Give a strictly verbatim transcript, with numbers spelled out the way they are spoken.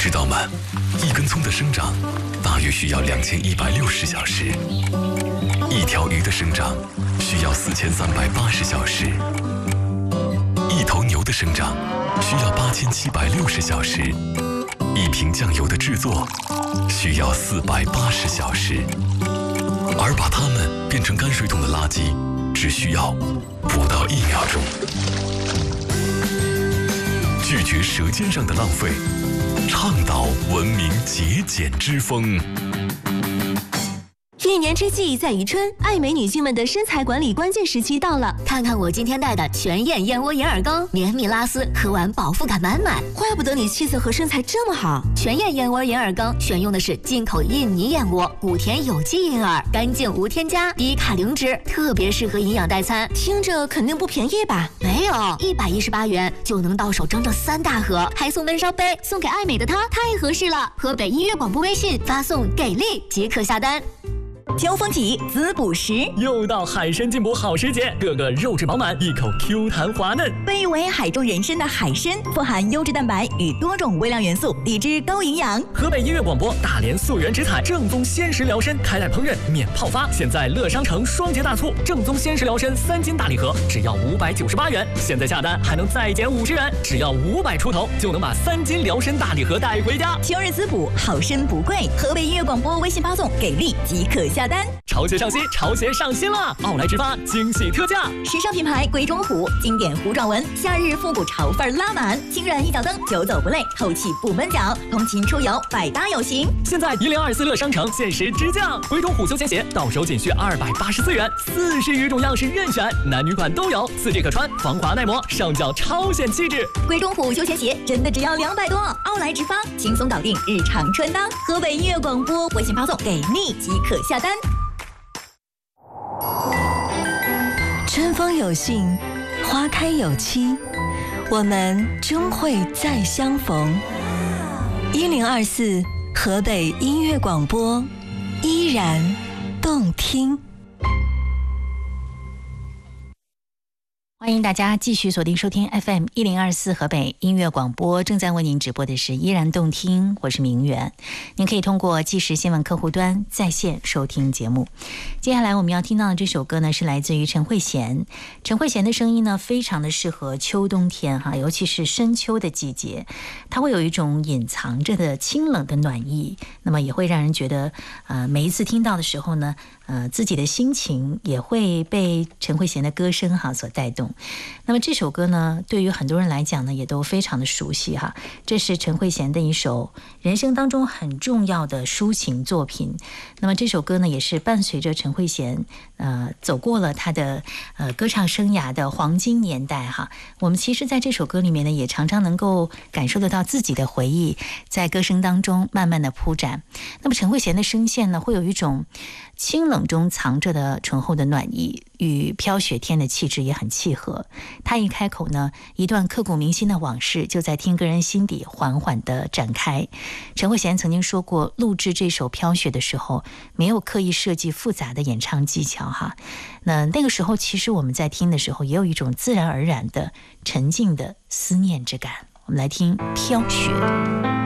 知道吗？一根葱的生长大约需要两千一百六十小时，一条鱼的生长需要四千三百八十小时，一头牛的生长需要八千七百六十小时，一瓶酱油的制作需要四百八十小时，而把它们变成泔水桶的垃圾只需要不到一秒钟。拒绝舌尖上的浪费，倡导文明节俭之风。 一年之计在于春，爱美女性们的身材管理关键时期到了。 看看我今天带的全燕燕窝银耳羹，绵密拉丝，喝完饱腹感满满。 怪不得你气色和身材这么好。 全燕燕窝银耳羹选用的是进口印尼燕窝，谷田有机银耳，干净无添加，低卡零脂，特别适合营养代餐。 听着肯定不便宜吧？ 没有，一百一十八元就能到手整整三大盒，还送温烧杯，送给爱美的她太合适了。河北音乐广播微信发送给力即可下单。 秋风起，滋补时， 又到海参进补好时节，个个肉质饱满，一口 Q 弹滑嫩。 被誉为海中人参的海参，富含优质蛋白与多种微量元素，低脂高营养。 河北音乐广播大连溯源植采正宗鲜食疗参，开袋烹饪免泡发，现在乐商城双节大促，正宗鲜食疗参三斤大礼盒只要五百九十八元，现在下单还能再减五十元，只要五百出头就能把三斤疗参大礼盒带回家。 秋日滋补，好参不贵。河北音乐广播微信发送给力即可下单。 潮鞋上新，潮鞋上新了！奥莱直发惊喜特价， 时尚品牌鬼冢虎，经典糊状纹，夏日复古潮范拉满，轻软一脚蹬，久走不累，透气不闷脚，通勤出游百搭有型。 现在一零二四乐商城限时直降，鬼冢虎休闲鞋到手仅需二百八十四元，四十余种样式任选，男女款都有，四 G 可穿，防滑耐磨，上脚超显气质。 鬼冢虎休闲鞋真的只要两百多，奥莱直发轻松搞定日常穿搭。河北音乐广播微信发送给力即可下单。 春风有信，花开有期，我们终会再相逢。一零二四河北音乐广播，依然动听。 欢迎大家继续锁定收听 F M 一零二四河北音乐广播，正在为您直播的是依然动听，我是明媛。您可以通过即时新闻客户端在线收听节目。接下来我们要听到的这首歌呢，是来自于陈慧娴。陈慧娴的声音呢，非常的适合秋冬天哈，尤其是深秋的季节，它会有一种隐藏着的清冷的暖意，那么也会让人觉得，呃，每一次听到的时候呢，呃，自己的心情也会被陈慧娴的歌声哈所带动。那么这首歌呢，对于很多人来讲呢，也都非常的熟悉哈。这是陈慧娴的一首人生当中很重要的抒情作品。那么这首歌呢，也是伴随着陈慧娴呃走过了她的呃歌唱生涯的黄金年代哈。我们其实在这首歌里面呢，也常常能够感受得到自己的回忆在歌声当中慢慢的铺展。那么陈慧娴的声线呢，会有一种清冷中藏着的醇厚的暖意，与飘雪天的气质也很契合。他一开口呢，一段刻骨铭心的往事就在听歌人心底缓缓地展开。陈慧娴曾经说过，录制这首《飘雪》的时候，没有刻意设计复杂的演唱技巧哈。那那个时候，其实我们在听的时候，也有一种自然而然的沉静的思念之感。我们来听《飘雪》。